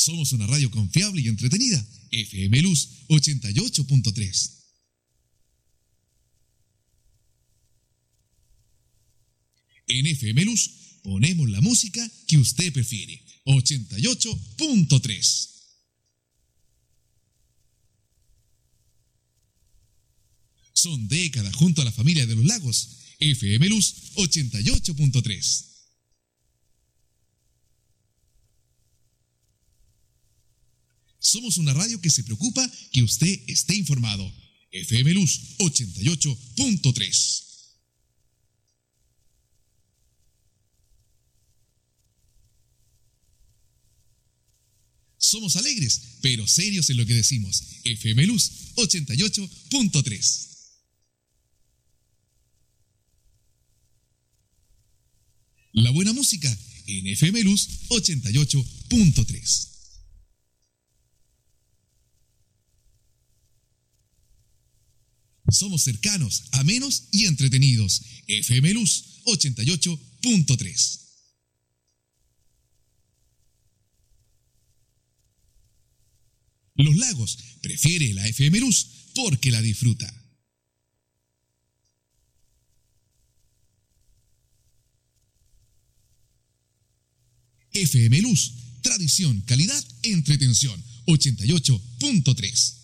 Somos una radio confiable y entretenida. FM Luz 88.3. En FM Luz ponemos la música que usted prefiere. 88.3. Son décadas junto a la familia de los lagos. FM Luz 88.3. Somos una radio que se preocupa que usted esté informado. FM Luz 88.3. Somos alegres, pero serios en lo que decimos. FM Luz 88.3. La buena música en FM Luz 88.3. Somos cercanos, amenos y entretenidos. FM Luz 88.3. Los Lagos prefiere la FM Luz porque la disfruta. FM Luz, tradición, calidad, entretención, 88.3.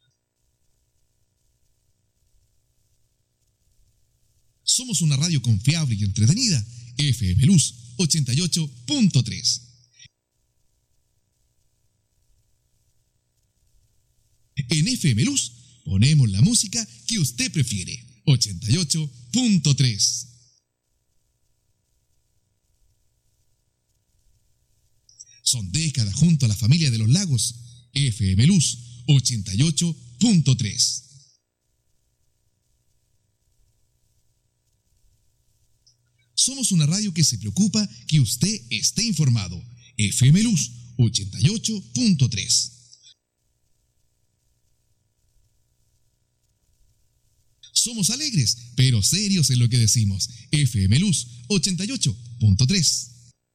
Somos una radio confiable y entretenida. FM Luz 88.3. En FM Luz ponemos la música que usted prefiere. 88.3. Son décadas junto a la familia de los lagos. FM Luz 88.3. Somos una radio que se preocupa que usted esté informado. FM Luz 88.3. Somos alegres, pero serios en lo que decimos. FM Luz 88.3.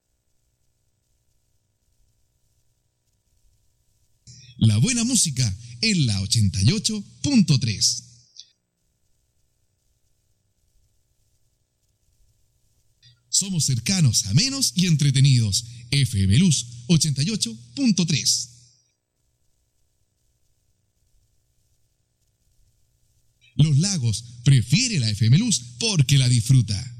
La buena música en la 88.3. Somos cercanos, amenos y entretenidos. FM Luz 88.3. Los Lagos prefiere la FM Luz porque la disfruta.